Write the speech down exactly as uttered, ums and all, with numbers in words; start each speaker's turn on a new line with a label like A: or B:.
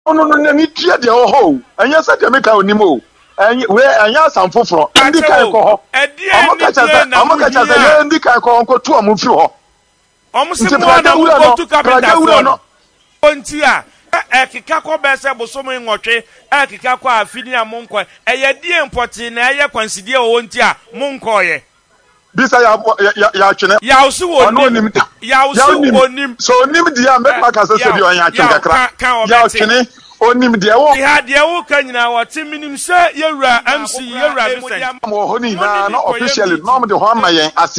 A: no no no ni tia de ho anya sa de meka onimo anya we anya asam foforo ndi kan ko ho omo ka cha omo ka cha ye ndi kan ko ko to omo firi ho
B: omo se mo na mo to capital for onti a ekika ko be se bosomo nwotwe ekika ko afini a monko eye die impoti na eye kwansidie o onti a monko ye
A: bisa ya ya ya twene
B: ya usu wonim ya usu wonim
A: so onim dia make maka se se bi on ya twene kakra ya twene onim dia wo
B: ya dia wo ka nyina wo timinim se yewura M C yewura Vincent
A: mo ho ni na no officially no mo de ho amayen ase